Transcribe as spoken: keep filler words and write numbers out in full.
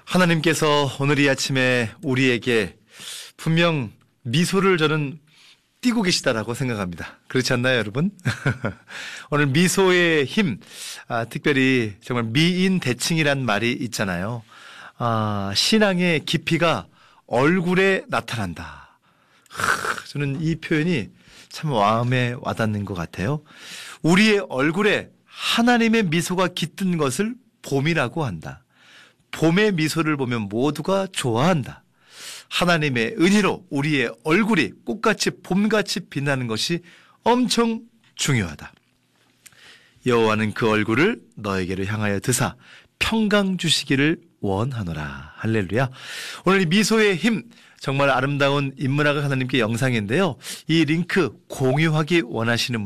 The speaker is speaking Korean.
하나님께서 오늘 이 아침에 우리에게 분명 미소를 저는 띄고 계시다라고 생각합니다. 그렇지 않나요, 여러분? 오늘 미소의 힘, 아, 특별히 정말 미인 대칭이란 말이 있잖아요. 아, 신앙의 깊이가 얼굴에 나타난다. 하, 저는 이 표현이 참 마음에 와닿는 것 같아요. 우리의 얼굴에 하나님의 미소가 깃든 것을 봄이라고 한다. 봄의 미소를 보면 모두가 좋아한다. 하나님의 은혜로 우리의 얼굴이 꽃같이 봄같이 빛나는 것이 엄청 중요하다. 여호와는 그 얼굴을 너에게로 향하여 드사 평강 주시기를 원하노라. 할렐루야. 오늘 이 미소의 힘, 정말 아름다운 인문학을 하나님께 영상인데요. 이 링크 공유하기 원하시는